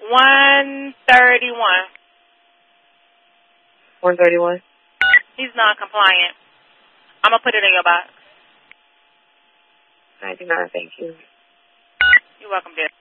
131. 131? He's non-compliant. I'm going to put it in your box. 99, thank you. You're welcome, dear.